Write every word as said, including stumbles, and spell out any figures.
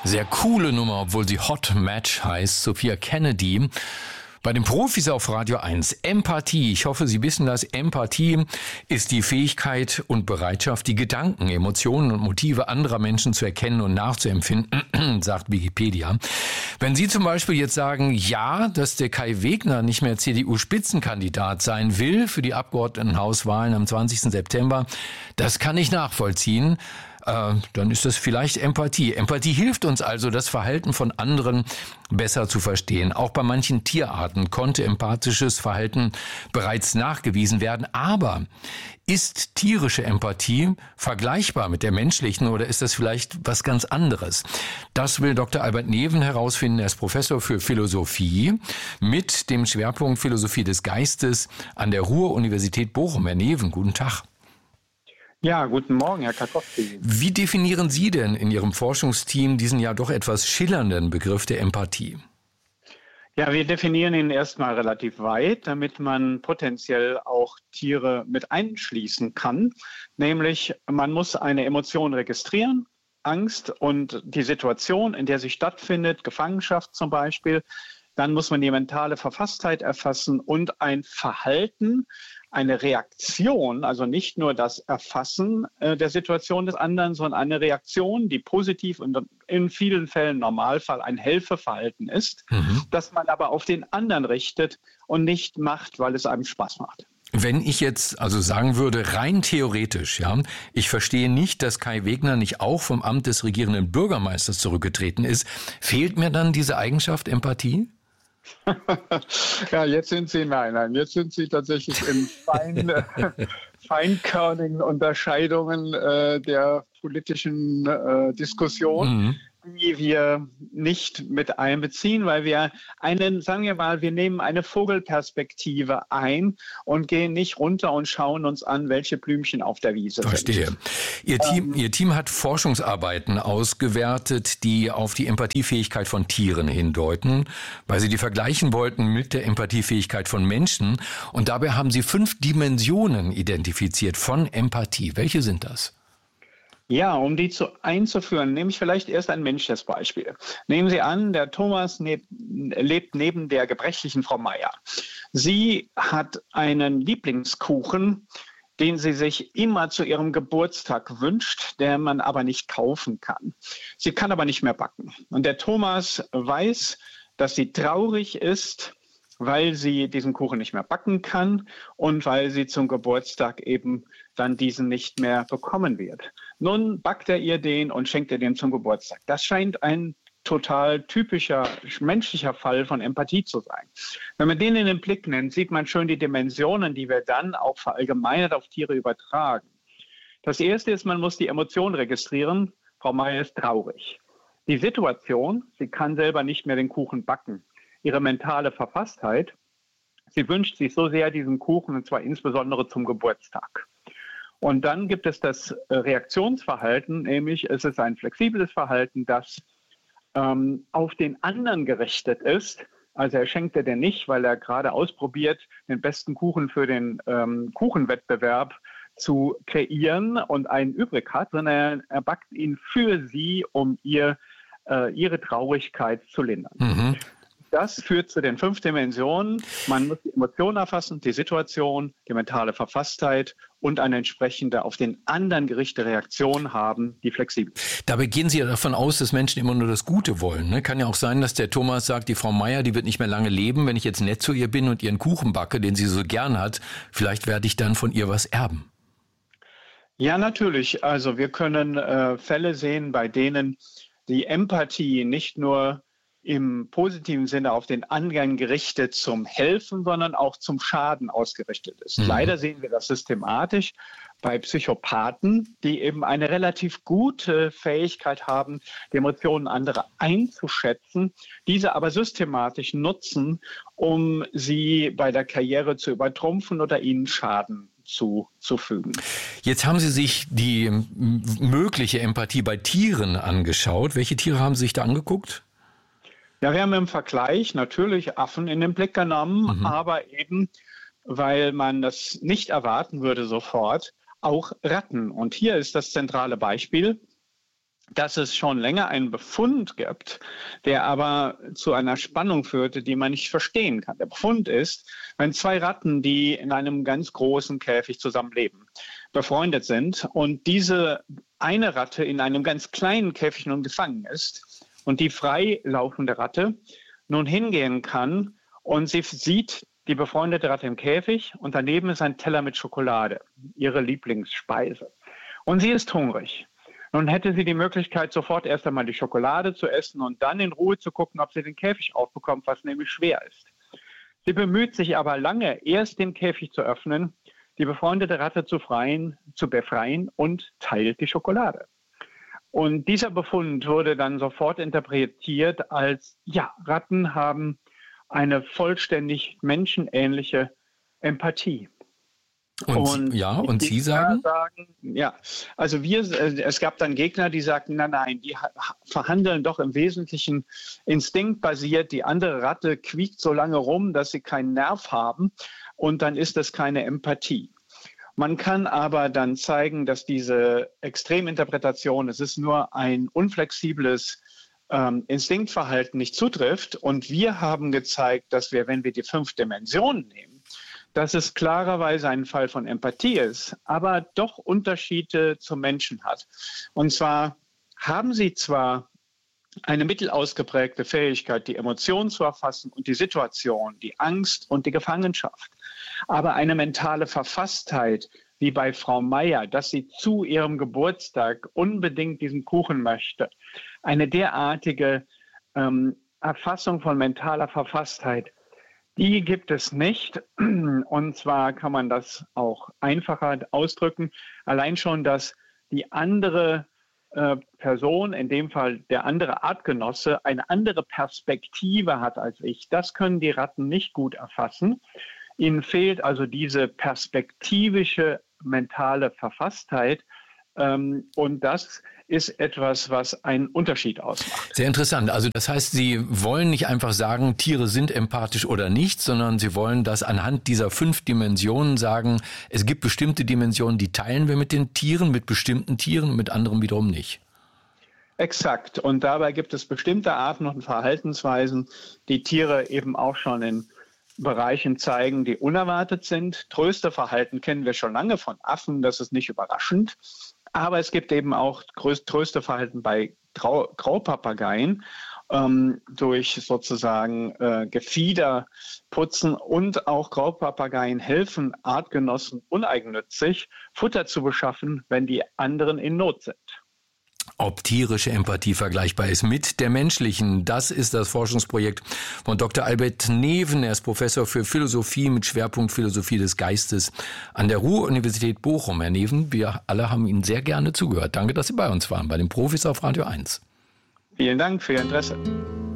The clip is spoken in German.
Sehr coole Nummer, obwohl sie Hot Match heißt. Sophia Kennedy. Bei den Profis auf Radio eins. Empathie. Ich hoffe, Sie wissen das. Empathie ist die Fähigkeit und Bereitschaft, die Gedanken, Emotionen und Motive anderer Menschen zu erkennen und nachzuempfinden, sagt Wikipedia. Wenn Sie zum Beispiel jetzt sagen, ja, dass der Kai Wegner nicht mehr C D U-Spitzenkandidat sein will für die Abgeordnetenhauswahlen am zwanzigsten September, das kann ich nachvollziehen. Äh, dann ist das vielleicht Empathie. Empathie hilft uns also, das Verhalten von anderen besser zu verstehen. Auch bei manchen Tierarten konnte empathisches Verhalten bereits nachgewiesen werden. Aber ist tierische Empathie vergleichbar mit der menschlichen oder ist das vielleicht was ganz anderes? Das will Doktor Albert Neven herausfinden. Er ist Professor für Philosophie mit dem Schwerpunkt Philosophie des Geistes an der Ruhr-Universität Bochum. Herr Neven, guten Tag. Ja, guten Morgen, Herr Karkowski. Wie definieren Sie denn in Ihrem Forschungsteam diesen ja doch etwas schillernden Begriff der Empathie? Ja, wir definieren ihn erstmal relativ weit, damit man potenziell auch Tiere mit einschließen kann. Nämlich, man muss eine Emotion registrieren, Angst und die Situation, in der sie stattfindet, Gefangenschaft zum Beispiel. Dann muss man die mentale Verfasstheit erfassen und ein Verhalten, eine Reaktion, also nicht nur das Erfassen äh, der Situation des anderen, sondern eine Reaktion, die positiv und in vielen Fällen im Normalfall ein Helfeverhalten ist, mhm. das man aber auf den anderen richtet und nicht macht, weil es einem Spaß macht. Wenn ich jetzt also sagen würde, rein theoretisch, ja, ich verstehe nicht, dass Kai Wegner nicht auch vom Amt des regierenden Bürgermeisters zurückgetreten ist, fehlt mir dann diese Eigenschaft Empathie? Ja, jetzt sind Sie, nein, nein, jetzt sind Sie tatsächlich in fein, feinkörnigen Unterscheidungen äh, der politischen äh, Diskussion, mhm. die wir nicht mit einbeziehen, weil wir einen, sagen wir mal, wir nehmen eine Vogelperspektive ein und gehen nicht runter und schauen uns an, welche Blümchen auf der Wiese Verstehe. sind. Ihr Team, ähm, Ihr Team hat Forschungsarbeiten ausgewertet, die auf die Empathiefähigkeit von Tieren hindeuten, weil Sie die vergleichen wollten mit der Empathiefähigkeit von Menschen. Und dabei haben Sie fünf Dimensionen identifiziert von Empathie. Welche sind das? Ja, um die zu einzuführen, nehme ich vielleicht erst ein menschliches Beispiel. Nehmen Sie an, der Thomas neb, lebt neben der gebrechlichen Frau Meier. Sie hat einen Lieblingskuchen, den sie sich immer zu ihrem Geburtstag wünscht, der man aber nicht kaufen kann. Sie kann aber nicht mehr backen. Und der Thomas weiß, dass sie traurig ist, weil sie diesen Kuchen nicht mehr backen kann und weil sie zum Geburtstag eben dann diesen nicht mehr bekommen wird. Nun backt er ihr den und schenkt ihr den zum Geburtstag. Das scheint ein total typischer menschlicher Fall von Empathie zu sein. Wenn man den in den Blick nimmt, sieht man schön die Dimensionen, die wir dann auch verallgemeinert auf Tiere übertragen. Das erste ist, man muss die Emotion registrieren. Frau Meier ist traurig. Die Situation, sie kann selber nicht mehr den Kuchen backen. Ihre mentale Verfasstheit, sie wünscht sich so sehr diesen Kuchen, und zwar insbesondere zum Geburtstag. Und dann gibt es das Reaktionsverhalten, nämlich es ist ein flexibles Verhalten, das ähm, auf den anderen gerichtet ist. Also er schenkt dir den nicht, weil er gerade ausprobiert, den besten Kuchen für den ähm, Kuchenwettbewerb zu kreieren und einen übrig hat, sondern er, er backt ihn für sie, um ihr äh, ihre Traurigkeit zu lindern. Mhm. Das führt zu den fünf Dimensionen. Man muss die Emotionen erfassen, die Situation, die mentale Verfasstheit und eine entsprechende auf den anderen gerichtete Reaktion haben, die flexibel ist. Dabei gehen Sie ja davon aus, dass Menschen immer nur das Gute wollen. Ne? Kann ja auch sein, dass der Thomas sagt, die Frau Meier, die wird nicht mehr lange leben. Wenn ich jetzt nett zu ihr bin und ihren Kuchen backe, den sie so gern hat, vielleicht werde ich dann von ihr was erben. Ja, natürlich. Also wir können äh, Fälle sehen, bei denen die Empathie nicht nur im positiven Sinne auf den anderen gerichtet zum Helfen, sondern auch zum Schaden ausgerichtet ist. Mhm. Leider sehen wir das systematisch bei Psychopathen, die eben eine relativ gute Fähigkeit haben, die Emotionen anderer einzuschätzen, diese aber systematisch nutzen, um sie bei der Karriere zu übertrumpfen oder ihnen Schaden zuzufügen. Jetzt haben Sie sich die mögliche Empathie bei Tieren angeschaut. Welche Tiere haben Sie sich da angeguckt? Ja, wir haben im Vergleich natürlich Affen in den Blick genommen, mhm. aber eben, weil man das nicht erwarten würde sofort, auch Ratten. Und hier ist das zentrale Beispiel. dass es schon länger einen Befund gibt, der aber zu einer Spannung führte, die man nicht verstehen kann. Der Befund ist, wenn zwei Ratten, die in einem ganz großen Käfig zusammenleben, befreundet sind und diese eine Ratte in einem ganz kleinen Käfig nun gefangen ist und die freilaufende Ratte nun hingehen kann und sie sieht die befreundete Ratte im Käfig und daneben ist ein Teller mit Schokolade, ihre Lieblingsspeise. Und sie ist hungrig. Nun hätte sie die Möglichkeit, sofort erst einmal die Schokolade zu essen und dann in Ruhe zu gucken, ob sie den Käfig aufbekommt, was nämlich schwer ist. Sie bemüht sich aber lange, erst den Käfig zu öffnen, die befreundete Ratte zu, freien, zu befreien und teilt die Schokolade. Und dieser Befund wurde dann sofort interpretiert als, ja, Ratten haben eine vollständig menschenähnliche Empathie. Und, und ja, und Sie sagen? sagen? Ja, also wir, es gab dann Gegner, die sagten, nein, nein, die verhandeln doch im Wesentlichen instinktbasiert. Die andere Ratte quiekt so lange rum, dass sie keinen Nerv haben und dann ist das keine Empathie. Man kann aber dann zeigen, dass diese Extreminterpretation, es ist nur ein unflexibles ähm, Instinktverhalten, nicht zutrifft. Und wir haben gezeigt, dass wir, wenn wir die fünf Dimensionen nehmen, dass es klarerweise ein Fall von Empathie ist, aber doch Unterschiede zum Menschen hat. Und zwar haben sie zwar eine mittelausgeprägte Fähigkeit, die Emotionen zu erfassen und die Situation, die Angst und die Gefangenschaft, aber eine mentale Verfasstheit, wie bei Frau Meier, dass sie zu ihrem Geburtstag unbedingt diesen Kuchen möchte, eine derartige ähm, Erfassung von mentaler Verfasstheit, die gibt es nicht. Und zwar kann man das auch einfacher ausdrücken. Allein schon, dass die andere äh, Person, in dem Fall der andere Artgenosse, eine andere Perspektive hat als ich. Das können die Ratten nicht gut erfassen. Ihnen fehlt also diese perspektivische mentale Verfasstheit. Ähm, und das ist etwas, was einen Unterschied ausmacht. Sehr interessant. Also das heißt, Sie wollen nicht einfach sagen, Tiere sind empathisch oder nicht, sondern Sie wollen das anhand dieser fünf Dimensionen sagen, es gibt bestimmte Dimensionen, die teilen wir mit den Tieren, mit bestimmten Tieren, mit anderen wiederum nicht. Exakt. Und dabei gibt es bestimmte Arten und Verhaltensweisen, die Tiere eben auch schon in Bereichen zeigen, die unerwartet sind. Trösterverhalten kennen wir schon lange von Affen, das ist nicht überraschend. Aber es gibt eben auch Trösterverhalten bei Grau- Graupapageien ähm, durch sozusagen äh, Gefieder putzen, und auch Graupapageien helfen Artgenossen uneigennützig, Futter zu beschaffen, wenn die anderen in Not sind. Ob tierische Empathie vergleichbar ist mit der menschlichen, das ist das Forschungsprojekt von Doktor Albert Neven. Er ist Professor für Philosophie mit Schwerpunkt Philosophie des Geistes an der Ruhr-Universität Bochum. Herr Neven, wir alle haben Ihnen sehr gerne zugehört. Danke, dass Sie bei uns waren, bei den Profis auf Radio eins. Vielen Dank für Ihr Interesse.